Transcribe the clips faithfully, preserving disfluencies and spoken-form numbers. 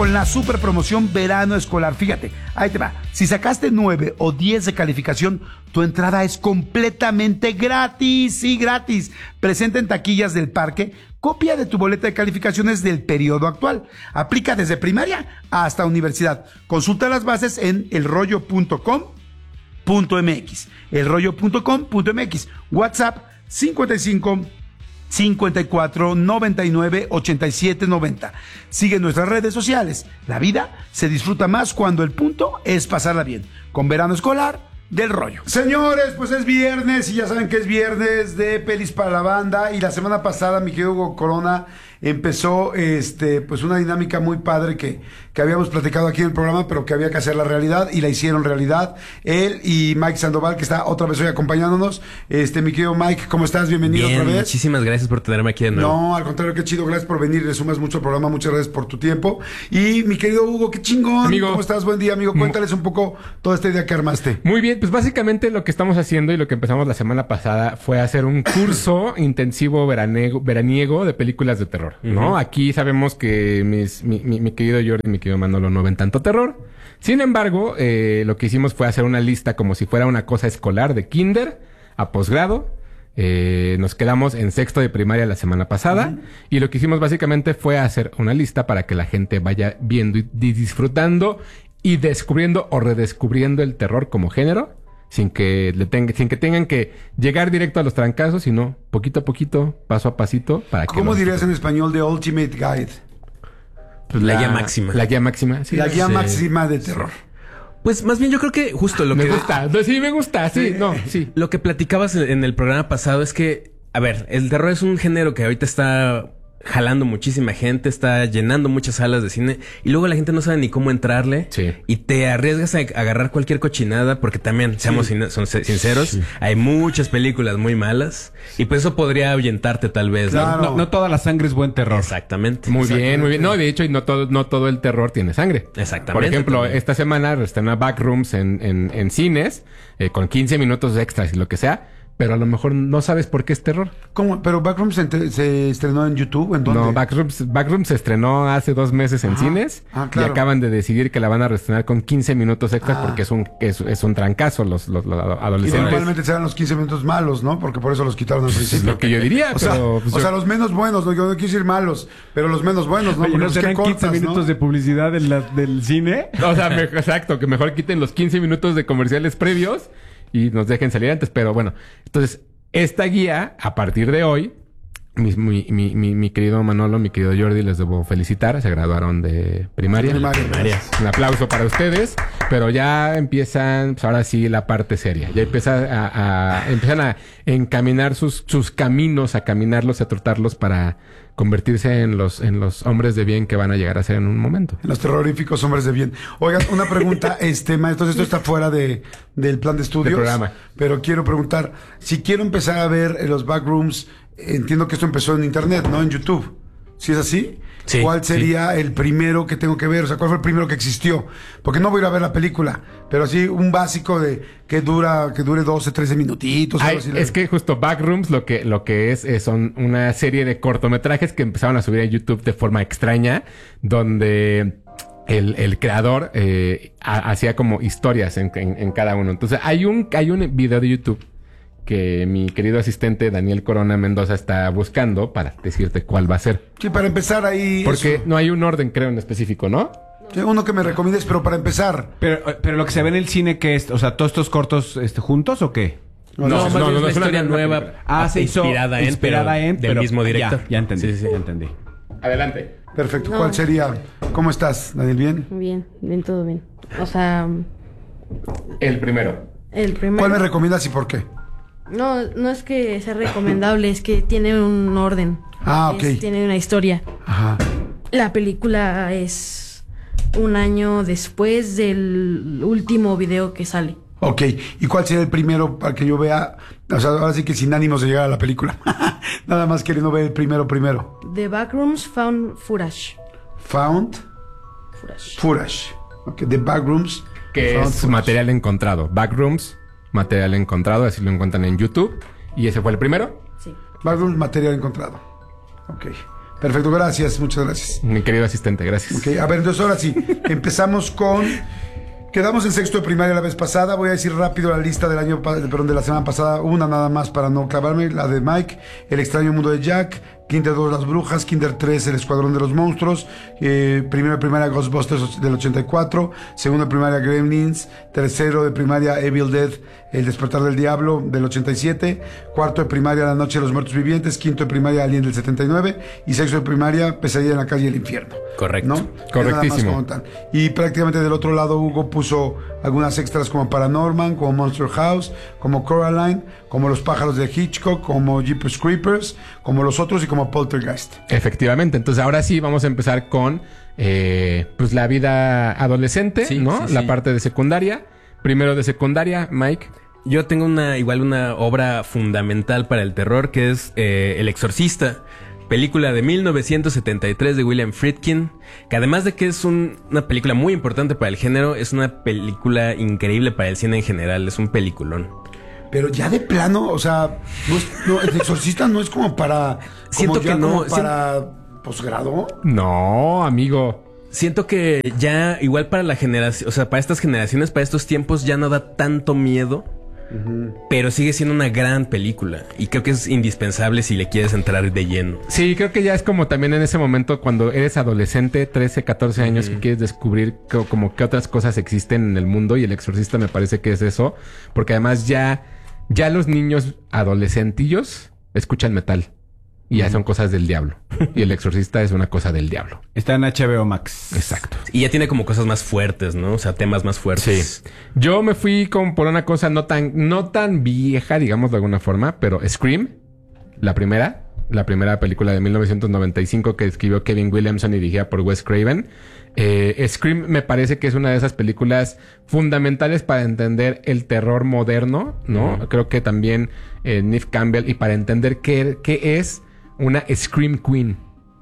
Con la super promoción verano escolar, fíjate, ahí te va. Si sacaste nueve o diez de calificación, tu entrada es completamente gratis, sí, gratis. Presenta en taquillas del parque copia de tu boleta de calificaciones del periodo actual. Aplica desde primaria hasta universidad. Consulta las bases en elrollo punto com punto m x. elrollo punto com punto m x. WhatsApp cincuenta y cinco cincuenta y cuatro noventa y nueve ochenta y siete noventa. Sigue nuestras redes sociales. La vida se disfruta más cuando el punto es pasarla bien. Con Verano Escolar del Rollo. Señores, pues es viernes y ya saben que es viernes de pelis para la banda. Y la semana pasada mi querido Hugo Corona empezó este, pues una dinámica muy padre que, que habíamos platicado aquí en el programa, pero que había que hacer la realidad y la hicieron realidad. Él y Mike Sandoval, que está otra vez hoy acompañándonos. Este, mi querido Mike, ¿cómo estás? Bienvenido Bien, otra vez. Muchísimas gracias por tenerme aquí de nuevo. No, al contrario, qué chido, gracias por venir, le sumas mucho al programa, muchas gracias por tu tiempo. Y mi querido Hugo, qué chingón. Amigo. ¿Cómo estás? Buen día, amigo. Cuéntales un poco toda esta idea que armaste. Muy bien, pues básicamente lo que estamos haciendo y lo que empezamos la semana pasada fue hacer un curso intensivo veraniego, veraniego de películas de terror, ¿no? Uh-huh. Aquí sabemos que mis, mi, mi, mi querido Jordi y mi querido Manolo no ven tanto terror. Sin embargo, eh, lo que hicimos fue hacer una lista como si fuera una cosa escolar de kinder a posgrado. Eh, nos quedamos en sexto de primaria la semana pasada. Uh-huh. Y lo que hicimos básicamente fue hacer una lista para que la gente vaya viendo y disfrutando y descubriendo o redescubriendo el terror como género. Sin que, le tenga, sin que tengan que llegar directo a los trancazos, sino poquito a poquito, paso a pasito. Para que ¿Cómo dirías en español de Ultimate Guide? Pues la, la guía máxima. La guía máxima, sí. La guía sí. máxima de terror. Pues más bien yo creo que justo lo me que... Me gusta, sí, me gusta, sí, sí, no, sí. Lo que platicabas en el programa pasado es que, a ver, el terror es un género que ahorita está jalando muchísima gente, está llenando muchas salas de cine y luego la gente no sabe ni cómo entrarle. Sí. Y te arriesgas a agarrar cualquier cochinada porque también, seamos sí. sin, son sinceros, sí. hay muchas películas muy malas y pues eso podría ahuyentarte tal vez. Claro. ¿no? No, no toda la sangre es buen terror. Exactamente. Muy Exactamente. bien, muy bien. No, de hecho, no todo, no todo el terror tiene sangre. Exactamente. Por ejemplo, también. esta semana estrena Backrooms en, en, en cines eh, con quince minutos extras y lo que sea. Pero a lo mejor no sabes por qué es terror. ¿Cómo? ¿Pero Backrooms se, entre- se estrenó en YouTube? ¿En dónde? No, Backrooms, Backrooms se estrenó hace dos meses en Ajá. cines. Ah, claro. Y acaban de decidir que la van a reestrenar con quince minutos extras Ah. porque es un, es, es un trancazo los, los, los Y adolescentes. normalmente serán los quince minutos malos, ¿no? Porque por eso los quitaron al Es principio. lo que yo diría, O sea, pero... pues, o sea, yo- los menos buenos, no, yo no quiero decir malos, pero los menos buenos, ¿no? Oye, Porque ¿no los que serán quince cortas, minutos ¿no? de publicidad en la- del cine? O sea, me- exacto, que mejor quiten los quince minutos de comerciales previos y nos dejen salir antes. Pero bueno, entonces, esta guía, a partir de hoy, mi, mi, mi, mi, mi querido Manolo, mi querido Jordi, les debo felicitar. Se graduaron de primaria. Primaria. Primaria. Un aplauso para ustedes. Pero ya empiezan, pues ahora sí, la parte seria. Ya empieza a, a, empiezan a encaminar sus, sus caminos, a caminarlos, a trotarlos para convertirse en los, en los hombres de bien que van a llegar a ser en un momento. En los terroríficos hombres de bien. Oigan, una pregunta, este, maestro, esto está fuera de, del plan de estudios. Del programa. Pero quiero preguntar, si quiero empezar a ver eh, los Backrooms, entiendo que esto empezó en internet, ¿no? En YouTube. ¿Sí es así? Sí, ¿Cuál sería el primero que tengo que ver? O sea, ¿cuál fue el primero que existió? Porque no voy a ir a ver la película, pero así un básico de que dura, que dure doce, trece minutitos. Ay, algo así. es que justo Backrooms lo que, lo que es, es son una serie de cortometrajes que empezaron a subir a YouTube de forma extraña, donde el, el creador eh, ha- hacía como historias en, en, en cada uno. Entonces hay un, hay un video de YouTube que mi querido asistente Daniel Corona Mendoza está buscando para decirte cuál va a ser. Sí, para empezar ahí. Porque eso. no hay un orden, creo, en específico, ¿no? Sí, uno que me recomiendes, pero para empezar. Pero, pero lo que se ve en el cine, ¿qué es? O sea, ¿todos estos cortos este, juntos o qué? No, No, más no, bien no, es una es una- historia una nueva. película. Ah, se hizo inspirada en, inspirada pero en, del pero- mismo director. Ya, ya entendí, Sí, sí, sí. ya entendí. Adelante. Perfecto. No. ¿Cuál sería? ¿Cómo estás, Daniel? ¿Bien? Bien, bien, todo bien. O sea, El primero. el primero... ¿Cuál me recomiendas y por qué? No, no es que sea recomendable, es que tiene un orden. Ah, ok. Es- tiene una historia. Ajá. La película es un año después del último video que sale. Ok. ¿Y cuál sería el primero para que yo vea? O sea, ahora sí que sin ánimos de llegar a la película. Nada más queriendo ver el primero primero. The Backrooms Found Footage. Found Footage. Footage. Ok. The Backrooms. Que Found es Footage. material encontrado. Backrooms, material encontrado, así lo encuentran en YouTube. Y ese fue el primero. Sí. Backrooms, material encontrado. Ok. Perfecto, gracias, muchas gracias. Mi querido asistente, gracias. Ok, a ver, entonces ahora sí, empezamos con... Quedamos en sexto de primaria la vez pasada. Voy a decir rápido la lista del año, perdón, de la semana pasada. Una nada más para no clavarme. La de Mike, El extraño mundo de Jack. Kinder dos, Las brujas. Kinder tres, El escuadrón de los monstruos. Eh, primero de primaria, Ghostbusters del ochenta y cuatro. Segundo de primaria, Gremlins. Tercero de primaria, Evil Dead, El despertar del diablo del ochenta y siete. Cuarto de primaria, La noche de los muertos vivientes. Quinto de primaria, Alien del setenta y nueve. Y sexto de primaria, Pesadilla en la calle del infierno. Correcto. ¿No? Correctísimo. Y prácticamente del otro lado, Hugo puso algunas extras como Paranorman, como Monster House, como Coraline, como Los pájaros de Hitchcock, como Jeepers Creepers, como los otros y como Poltergeist. Efectivamente. Entonces ahora sí vamos a empezar con eh, pues la vida adolescente, Sí, ¿no? sí, La sí. parte de secundaria. Primero de secundaria, Mike. Yo tengo una igual una obra fundamental para el terror que es eh, El Exorcista, película de mil novecientos setenta y tres de William Friedkin, que además de que es un- una película muy importante para el género, es una película increíble para el cine en general, es un peliculón. Pero ya de plano, o sea, no es- no, El exorcista no es como para... Como Siento ya que no, como para posgrado. No, amigo. Siento que ya igual para la generación, o sea, para estas generaciones, para estos tiempos ya no da tanto miedo. Pero sigue siendo una gran película y creo que es indispensable si le quieres entrar de lleno. Sí, creo que ya es como también en ese momento cuando eres adolescente, trece, catorce años, que quieres descubrir co- como qué otras cosas existen en el mundo, y El Exorcista me parece que es eso, porque además ya, ya los niños adolescentillos escuchan metal y ya son cosas del diablo. Y El Exorcista es una cosa del diablo. Está en H B O Max. Exacto. Y ya tiene como cosas más fuertes, ¿no? O sea, temas más fuertes. Yo me fui como por una cosa no tan, no tan vieja, digamos de alguna forma, pero Scream, la primera, la primera película de mil novecientos noventa y cinco que escribió Kevin Williamson y dirigida por Wes Craven. Eh, Scream me parece que es una de esas películas fundamentales para entender el terror moderno, ¿no? Ujú. Creo que también eh, Neve Campbell, y para entender qué, qué es una Scream Queen.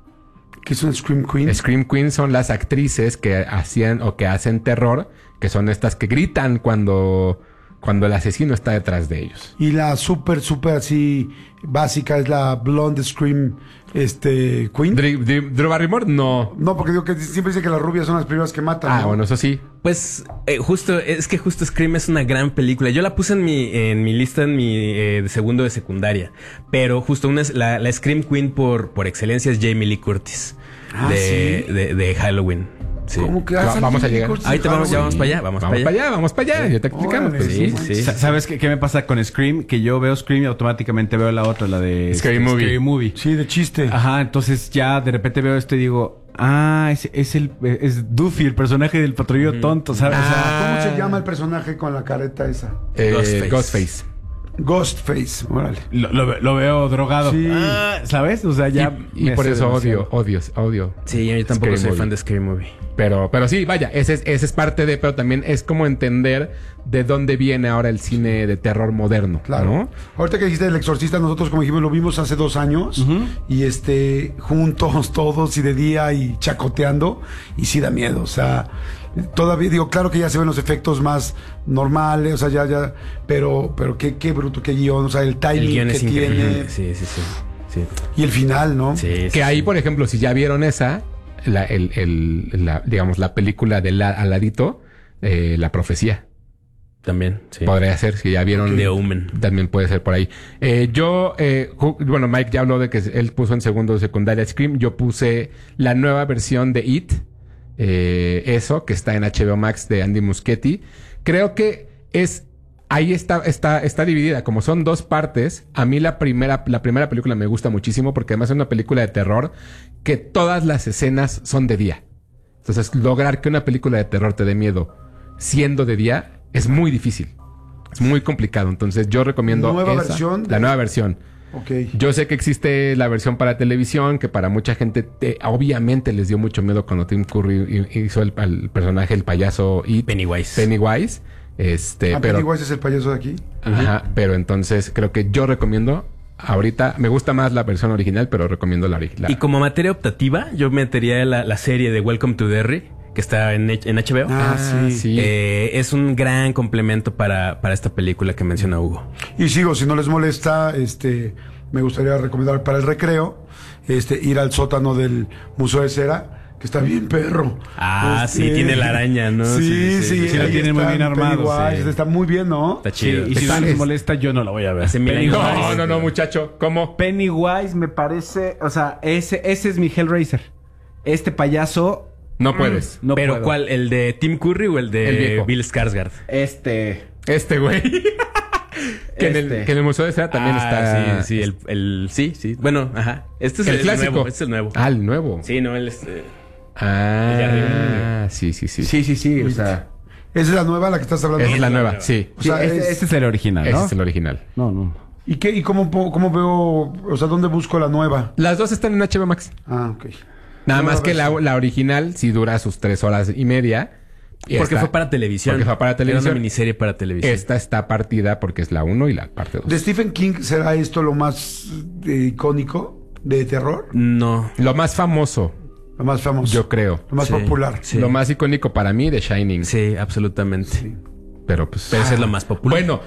Que es un Scream Queen. Scream Queen son las actrices que hacían o que hacen terror, que son estas que gritan cuando, cuando el asesino está detrás de ellos. Y la súper, súper así básica es la Blonde Scream este, Queen. Drew, Drew- Drew Barrymore, no. No, porque digo que siempre dice que las rubias son las primeras que matan. Ah, ¿no? bueno, eso sí. Pues eh, justo, es que justo Scream es una gran película. Yo la puse en mi, en mi lista en mi eh, de segundo de secundaria. Pero justo una es la, la Scream Queen por, por excelencia es Jamie Lee Curtis. Ah, de, ¿sí? de, de Halloween. Sí. ¿Cómo que Va- hacen vamos a llegar. Curtis Ahí te en vamos, ya Halloween? vamos para allá, vamos, Vamos para allá, vamos para allá. Ya te explicamos. Órale, pues. Sí, no sí. manches. Sa- ¿Sabes qué, qué me pasa con Scream? Que yo veo Scream y automáticamente veo la otra, la de Scary Movie. Scary Movie. Sí, de chiste. Ajá, entonces ya de repente veo esto y digo, ah, es, es el es Duffy, el personaje del patrullero tonto, ¿sabes? O sea, ¿Cómo Ah. se llama el personaje con la careta esa? Eh, Ghostface. Ghostface. Ghostface, órale. lo, lo- lo veo drogado. Sí. Ah, ¿sabes? O sea, ya. Y, y me por hace eso demasiado. odio, odio, odio. Sí, yo tampoco Scary soy Movie. fan de Scary Movie. Pero, pero sí, vaya, ese es, ese es parte de, pero también es como entender de dónde viene ahora el cine de terror moderno, Claro. ¿no? Ahorita que dijiste El Exorcista, nosotros como dijimos lo vimos hace dos años y este juntos todos y de día y chacoteando y sí da miedo, o sea, todavía digo, claro que ya se ven los efectos más normales, o sea, ya ya, pero pero qué qué bruto, qué guión, o sea, el El timing guión que es increíble. tiene Sí, sí, sí. Sí, y el final, ¿no? sí, sí, Que ahí, sí. por ejemplo, si ya vieron esa, la, el, el- la, digamos, la película de la, al ladito, eh, La Profecía. También, sí. Podría ser, si ya vieron. The Omen. También puede ser por ahí. Eh, yo, eh, ju- bueno, Mike ya habló de que él puso en segundo de secundaria Scream. Yo puse la nueva versión de It. Eh, eso, que está en H B O Max de Andy Muschietti. Creo que es... Ahí está, está, está dividida. Como son dos partes, a mí la primera, la primera película me gusta muchísimo porque además es una película de terror que todas las escenas son de día. Entonces, lograr que una película de terror te dé miedo siendo de día es muy difícil. Es muy complicado. Entonces, yo recomiendo ¿Nueva esa, versión? la nueva versión. Ok. Yo sé que existe la versión para televisión, que para mucha gente te- obviamente les dio mucho miedo cuando Tim Curry hi- hizo el, el personaje, el payaso It, Pennywise. Pennywise. Este, Ah, pero, Pennywise es el payaso de aquí. ajá, pero entonces creo que yo recomiendo ahorita, me gusta más la versión original, pero recomiendo la original. Y como materia optativa, yo metería la, la serie de Welcome to Derry, que está en, H- en H B O. Ah, sí. Eh, es un gran complemento para, para esta película que menciona Hugo. Y sigo, si no les molesta, este, me gustaría recomendar para el recreo este, ir al sótano del Museo de Cera, que está bien perro. Ah, Este, sí, tiene la araña, ¿no? Sí, sí, sí, lo ahí tiene muy está bien armado, Pennywise, sí. Está muy bien, ¿no? Está Sí, chido. y si no Está- les es- molesta, yo no la voy a ver. Hace mil años. No, no, no, muchacho. ¿Cómo? Pennywise me parece... O sea, ese, ese es mi Hellraiser. Este payaso... No puedes. No ¿Pero puedo. cuál? ¿El de Tim Curry o el de El viejo. Bill Skarsgård? Este... Este, güey. que, en el, Este. que en el Museo de Cera también Ah, está... Sí, sí, el, el- sí, sí. Bueno, ajá. Este es El el, clásico. nuevo. Este es el nuevo. Ah, el nuevo. Sí, no, él es... eh, Ah, sí, sí, sí. Sí, sí, sí. O sea... Esa es la nueva, la que estás hablando. Esa es la nueva, sí. O sea, sí, este, es- este es el original, Ese ¿no? es el original. No, no. ¿Y qué? ¿Y cómo, po- cómo veo? O sea, ¿dónde busco la nueva? Las dos están en H B O Max. Ah, ok. Nada Nueva más que la, versión. la original sí dura sus tres horas y media. Y Porque esta- fue para televisión. Porque fue para Era televisión. una miniserie para televisión. Esta está partida porque es la uno y la parte dos. ¿De Stephen King será esto lo más eh, icónico de terror? No. Lo más famoso, Lo más famoso. yo creo. Lo más Sí. popular. Sí. Lo más icónico para mí de Shining. Sí, absolutamente. Pero pues... Pero ese es lo más popular. Bueno.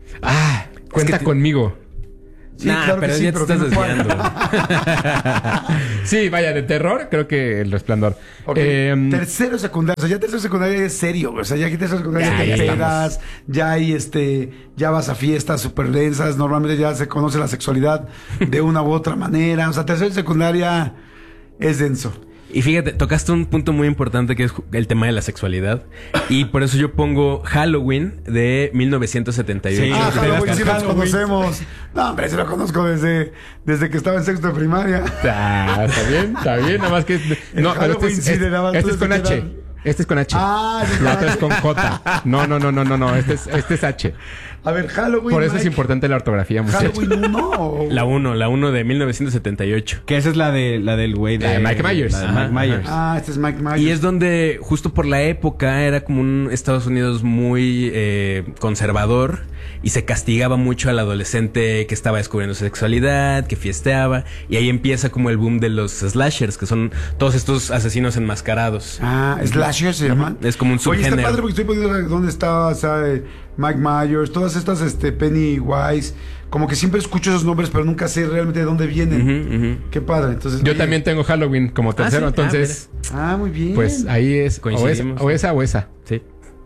Ah, cuenta te- conmigo. Sí, Nah, claro que pero sí, ya te pero estás dime cuál. desviando. Sí, vaya, de terror, creo que El Resplandor. Ok. Em, Tercero secundario, o sea, ya tercero secundaria es serio, güey. O sea, ya aquí tercero secundaria Ya, te ya pedas, ya hay este, ya vas a fiestas súper densas, normalmente ya se conoce la sexualidad de una u otra manera. O sea, tercero secundaria es denso. Y fíjate, tocaste un punto muy importante que es ju- el tema de la sexualidad. Y por eso yo pongo Halloween de mil novecientos setenta y ocho. Sí. Ah, de Halloween las sí los Halloween. conocemos. No, hombre, sí lo conozco desde, desde que estaba en sexto de primaria. Ah, está bien, está bien, nada más que... No, pero este Halloween es, sí es- le daban este es todo con eso que H. dan. Este es con H. Ah, sí, La con otra es H. con J. No, no, no, no, no, no. Este es, este es H. A ver, Halloween. Por eso es Mike. importante la ortografía, muchachos. Halloween uno o... La uno, la uno de mil novecientos setenta y ocho. Que esa es la de la del güey de... La de Mike Myers. La de Ajá, Mike Myers. Ah, este es Mike Myers. Y es donde, justo por la época, era como un Estados Unidos muy eh, conservador y se castigaba mucho al adolescente que estaba descubriendo su sexualidad, que fiesteaba. Y ahí empieza como el boom de los slashers, que son todos estos asesinos enmascarados. Ah, Slasher se llaman. Es como un Oye, está subgénero. padre porque estoy poniendo dónde está, o sea, eh, Mike Myers, todas estas, este, Pennywise. Como que siempre escucho esos nombres, pero nunca sé realmente de dónde vienen. Ujú, ujú. Qué padre. Entonces, Yo oye, también tengo Halloween como tercero, sí. Ah, entonces... Ah, muy bien. Pues ahí es... O esa, Coincidimos. o esa o esa. Sí.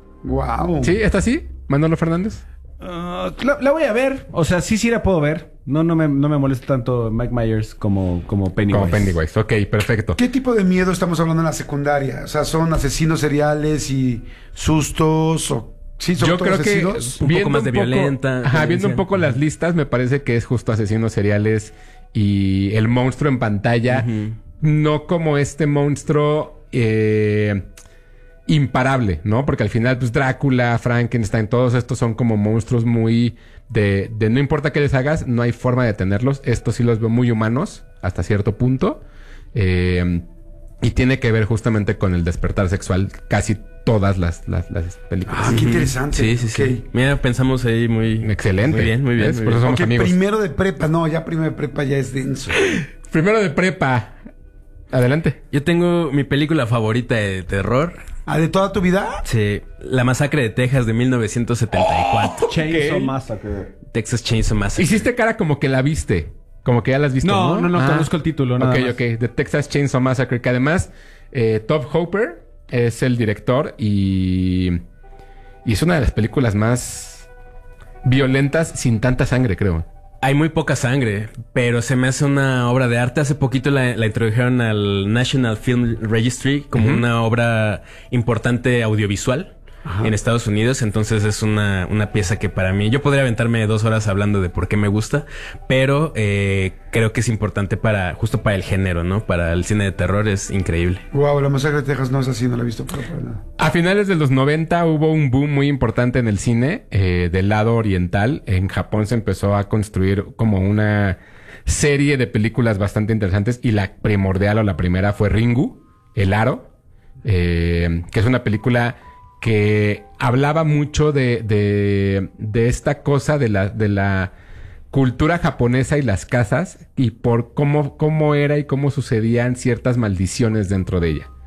Wow. ¿Sí? ¿Está así? ¿Manolo Fernández? Ah, la, la voy a ver. O sea, sí, sí la puedo ver. No, no me, no me molesta tanto Mike Myers como, como Pennywise. Como Pennywise. Ok, perfecto. ¿Qué tipo de miedo estamos hablando en la secundaria? O sea, ¿son asesinos seriales y sustos? O... Sí, son Yo todos creo que asesinos. Un poco más de violenta, Ajá, viendo violencia. un poco las listas, me parece que es justo asesinos seriales y el monstruo en pantalla, Ujú. no como este monstruo eh, imparable, ¿no? Porque al final, pues Drácula, Frankenstein, todos estos son como monstruos muy de, de no importa qué les hagas, no hay forma de detenerlos. Estos sí los veo muy humanos hasta cierto punto. Eh, y tiene que ver justamente con el despertar sexual casi todas las, las, las películas. Ah, qué interesante. Sí, sí, sí. Ok. Mira, pensamos ahí muy... Excelente. Muy bien, muy bien. ¿Ves? muy Por eso bien. somos Ok, amigos. primero de prepa. No, ya primero de prepa ya es denso. Primero de prepa. Adelante. Yo tengo mi película favorita de terror. ¿Ah, de toda tu vida? Sí, La Masacre de Texas de mil novecientos setenta y cuatro. Chainsaw Ok. Massacre. Texas Chainsaw Massacre. Hiciste cara como que la viste. Como que ya la has visto, ¿no? No, no, no, conozco el título, nada Ok, más. ok. The Texas Chainsaw Massacre. Que además, eh, Tobe Hooper es el director y... Y es una de las películas más violentas sin tanta sangre, creo. Hay muy poca sangre, pero se me hace una obra de arte. Hace poquito la, la introdujeron al National Film Registry como Ujú. una obra importante audiovisual en Estados Unidos. Entonces es una, una pieza que para mí... Yo podría aventarme dos horas hablando de por qué me gusta, pero eh, creo que es importante para justo para el género, ¿no? Para el cine de terror es increíble. Wow, la masacre de Texas no es así, no la he visto para, para nada. A finales de los noventa hubo un boom muy importante en el cine eh, del lado oriental. En Japón se empezó a construir como una serie de películas bastante interesantes y la primordial o la primera fue Ringu, El Aro, eh, que es una película que hablaba mucho de, de, de esta cosa de la, de la cultura japonesa y las casas y por cómo, cómo era y cómo sucedían ciertas maldiciones dentro de ella.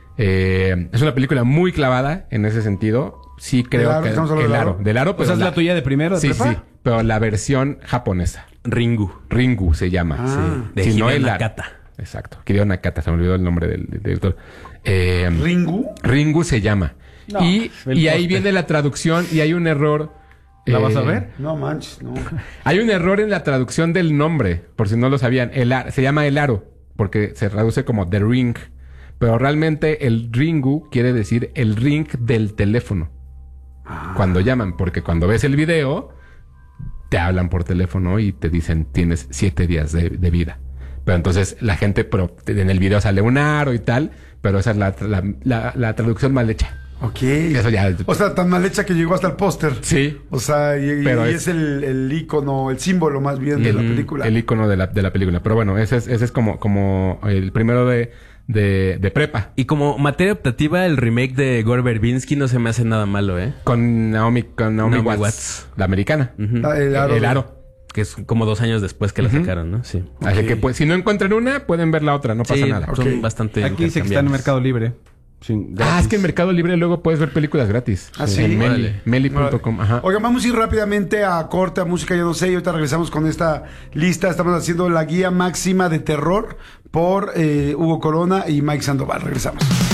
Eh, es una película muy clavada en ese sentido. Sí creo Aro? que ¿Estamos hablando el de aro, Aro? del aro, O pero sea, es la tuya de primero, de sí, prepa? sí, pero la versión japonesa. Ringu. Ringu se llama. Ah. De Si no, Hideo el aro. Nakata. exacto. Hideo Nakata, se me olvidó el nombre del, del director. Eh, ¿Ringu? Ringu se llama. No, y el y ahí póster. viene la traducción y hay un error. ¿La eh, vas a ver? No manches, no. Hay un error en la traducción del nombre, por si no lo sabían. El, ar- se llama El Aro, porque se traduce como The Ring. Pero realmente el Ringu quiere decir el ring del teléfono. Cuando llaman, porque cuando ves el video, te hablan por teléfono y te dicen tienes siete días de, de vida. Pero entonces la gente, pero en el video sale un aro y tal, pero esa es la, la, la, la traducción mal hecha. Ok. Eso ya. O sea, tan mal hecha que llegó hasta el póster. Sí. O sea, y, y- Pero y es- es, el, el icono, el símbolo más bien de la película. El icono de la, de la película. Pero bueno, ese es, ese es como, como el primero de, de, de prepa. Y como materia optativa, el remake de Gore Verbinski no se me hace nada malo, ¿eh? Con Naomi, con Naomi, Naomi Watts, Watts. la americana. Ujú. Ah, el aro. El de- aro. Que es como dos años después que la Ujú. sacaron, ¿no? Sí. Así Ok. que pues, si no encuentran una, pueden ver la otra, no pasa Sí, nada. son Ok. bastante Aquí dice que está en intercambiables. Mercado Libre. Sin- Ah, es gratis. que en Mercado Libre luego puedes ver películas gratis. ¿Ah, sí? En Meli, Órale. meli punto com. Ajá. Oigan, vamos a ir rápidamente a corte, a música, yo no sé, y ahorita regresamos con esta lista. Estamos haciendo la guía máxima de terror por eh, Hugo Corona y Mike Sandoval. Regresamos.